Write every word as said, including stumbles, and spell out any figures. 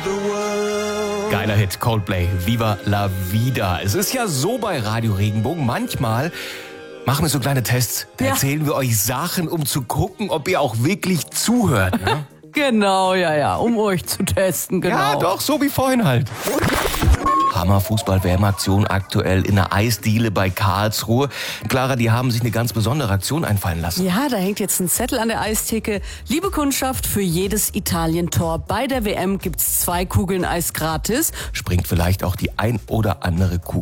Geiler Hit, Coldplay, Viva la Vida. Es ist ja so bei Radio Regenbogen, manchmal machen wir so kleine Tests. Da Ja. erzählen wir euch Sachen, um zu gucken, ob ihr auch wirklich zuhört. Ne? Genau, ja, ja, um euch zu testen, genau. Ja, doch, so wie vorhin halt. Hammer Fußball-W M-Aktion aktuell in der Eisdiele bei Karlsruhe. Clara, die haben sich eine ganz besondere Aktion einfallen lassen. Ja, da hängt jetzt ein Zettel an der Eistheke. Liebe Kundschaft, für jedes Italien-Tor bei der W M gibt's zwei Kugeln Eis gratis. Springt vielleicht auch die ein oder andere Kugel